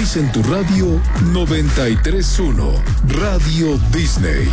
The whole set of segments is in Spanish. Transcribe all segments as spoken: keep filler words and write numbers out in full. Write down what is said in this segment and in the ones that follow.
Sintoniza en tu radio noventa y tres punto uno, Radio Disney.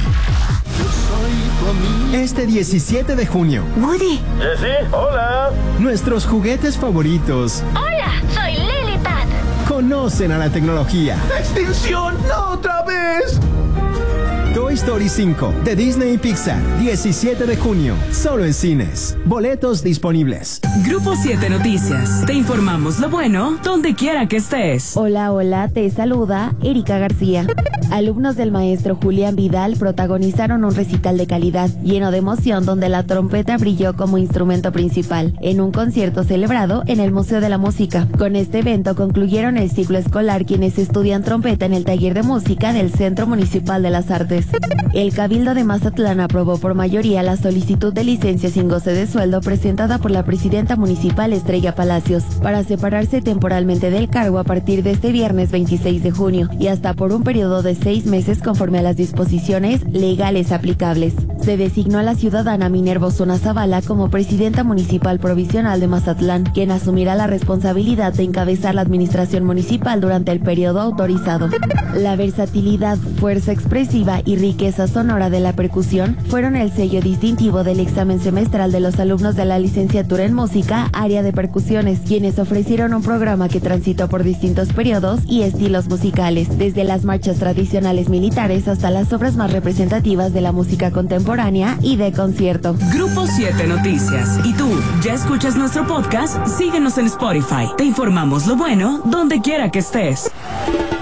Este diecisiete de junio. Woody. Jessie, hola. Nuestros juguetes favoritos. Hola, soy Lily Pad. Conocen a la tecnología. ¡Extinción! ¡No otra vez! Toy Story cinco de Disney y Pixar, diecisiete de junio, solo en cines. Boletos disponibles. Grupo siete Noticias. Te informamos lo bueno donde quiera que estés. Hola, hola, te saluda Erika García. Alumnos del maestro Julián Vidal protagonizaron un recital de calidad, lleno de emoción, donde la trompeta brilló como instrumento principal, en un concierto celebrado en el Museo de la Música. Con este evento concluyeron el ciclo escolar quienes estudian trompeta en el taller de música del Centro Municipal de las Artes. El Cabildo de Mazatlán aprobó por mayoría la solicitud de licencia sin goce de sueldo presentada por la presidenta municipal Estrella Palacios para separarse temporalmente del cargo a partir de este viernes veintiséis de junio y hasta por un periodo de seis meses conforme a las disposiciones legales aplicables. Se designó a la ciudadana Minerva Osuna Zavala como presidenta municipal provisional de Mazatlán, quien asumirá la responsabilidad de encabezar la administración municipal durante el periodo autorizado. La versatilidad, fuerza expresiva y riqueza sonora de la percusión fueron el sello distintivo del examen semestral de los alumnos de la licenciatura en música, área de percusiones, quienes ofrecieron un programa que transitó por distintos periodos y estilos musicales, desde las marchas tradicionales militares hasta las obras más representativas de la música contemporánea y de concierto. Grupo siete Noticias. ¿Y tú, ya escuchas nuestro podcast? Síguenos en Spotify. Te informamos lo bueno donde quiera que estés.